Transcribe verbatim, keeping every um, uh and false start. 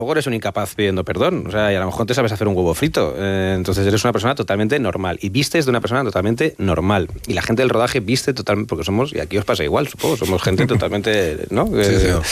Luego eres un incapaz pidiendo perdón, o sea, y a lo mejor te sabes hacer un huevo frito, eh, entonces eres una persona totalmente normal y vistes de una persona totalmente normal y la gente del rodaje viste totalmente, porque somos, y aquí os pasa igual, supongo, somos gente totalmente, ¿no? Sí, sí.